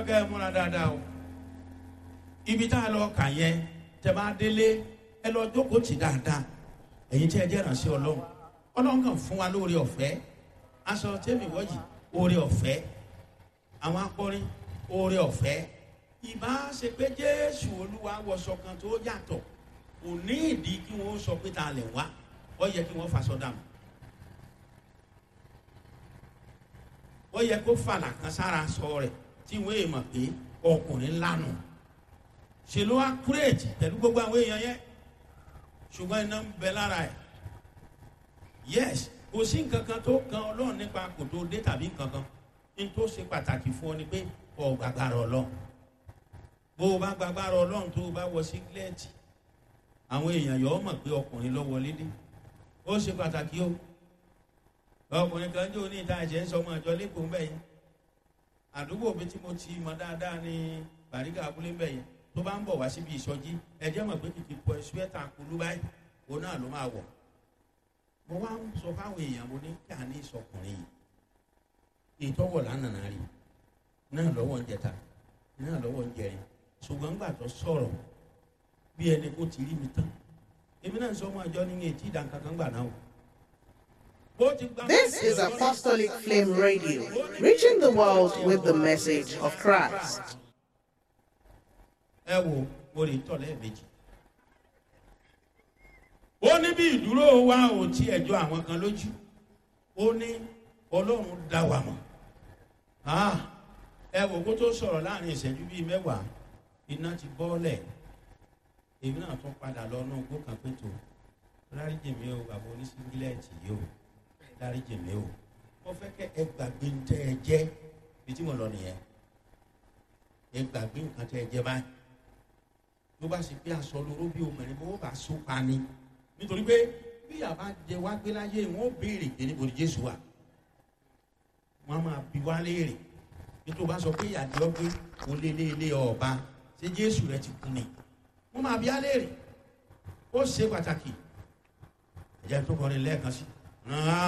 kẹ́ ẹ múra dáadáa o. Ibi tá a lọ kà yẹn tẹ́ bá délé ẹ lọ jókòó tì dáadáa. Ẹ̀yin tí ẹ jẹ́ ìránṣẹ́ Ọlọ́run. Ọlọ́run kàn fún wa lóore ọ̀fẹ́. Aṣọ tẹ́mi wọ́yì oore ọ̀fẹ́. Àwọn akọrin oore ọ̀fẹ́. Ìbá ṣe pé Jésù Olúwa wọṣọ kan tó yàtọ̀. Kò ní ìdí kí wọ́n sọ pé ta lè wá. Ó yẹ kí wọ́n faṣọ dànù. Ó yẹ kó fàlà kan sára sọ rẹ̀ tí wọ́n èèmọ̀ pé ọkùnrin ńlá nù. Ṣé ló wá kúrèjì pẹ̀lú gbogbo àwọn èèyàn yẹn? Ṣùgbọ́n iná ń bẹ lára ẹ̀. Yes, kò sí nǹkan kan tó kan Ọlọ́run nípa kò tó dé tàbí nǹkan kan. Ní tó ṣe pàtàkì fún ọ ni pé ọ gbàgbára Ọlọ́run. Bó o bá gbàgbára Ọlọ́run tó o bá wọ sígílẹ́ẹ̀tì, àwọn èèyàn yọ̀ ọ́ mọ̀ pé ọkùnrin ló wọlé dé. Ó ṣe pàtàkì o. Ọkùnrin kan jó ní ìta ẹ̀jẹ̀ ń sọ ọmọ ìjọ lẹ́kọ̀ọ́ ń bẹ̀ yẹn. Àdúgbò mi tí mo ti mọ dáadáa ní Bàrígà abúlé ń bẹ̀ yẹn. Tó bá ń bọ̀ wá síbi ìsọjí, ẹ̀jẹ̀ mọ̀ pé kìkì pọ̀ ṣúẹ́tà kulú báyìí. Òun náà ló máa wọ̀. Mo wá ń sọ fáwọn èèyàn mo ní kí a ní ìsọkùnrin yìí. Ìtọ́wọ̀ lánàá rí. Náà lọ́wọ́ ń jẹta. Náà lọ́wọ́ ń jẹrin. Ṣùgbọ́n gbà tó sọ̀rọ̀ bí ẹni kó ti rí mi tán. Èmi náà sọ ọmọ ìjọ ní etí ìdánkankan gbà náà. This is Apostolic Flame Radio, reaching the world with the message of Christ. Ẹ wo, mo lè tọ̀ lẹ́ẹ̀mejì. Ó ní bí ìdúró wa ò tí ẹjọ́ àwọn kan lójú. Ó ní Ọlọ́run dá wa mọ̀. Ẹ wo kó tó sọ̀rọ̀ láàrin ìṣẹ́jú bíi mẹ́wàá, iná ti bọ́ọ̀lẹ̀. Èmi náà tún padà lọ náà gbó kan pé tó dáríjì mi o bàbá oníṣíngílẹ̀tì yìí o dáríjì mi o. Mo fẹ́ kẹ́ ẹ gbàgbé ń tẹ́ ẹ jẹ́ bí tí mo lọ nìyẹn. Ẹ gbàgbé nǹkan tẹ́ ẹ jẹ́ báyìí. Ló bá ṣe pé aṣọ lóró bí obìnrin bó bá so pa ni. Nítorí pé bí àbá jẹ wá gbé láyé wọn ó béèrè pé níbo ni Jésù wà. Wọ́n á máa bi wá léèrè. Bí tó bá sọ pé ìyàjọ́ pé kò lé ọba ṣé Jésù rẹ ti kú ni. Wọ́n máa bi á léèrè. Ó ṣe pàtàkì. Ẹ̀jẹ̀ tó kọrin lẹ́ẹ̀kan sí.